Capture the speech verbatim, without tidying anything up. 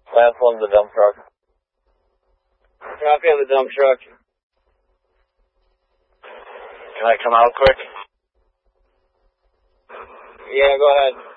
Last one's the dump truck. Copy on the dump truck. Can I come out quick? Yeah, go ahead.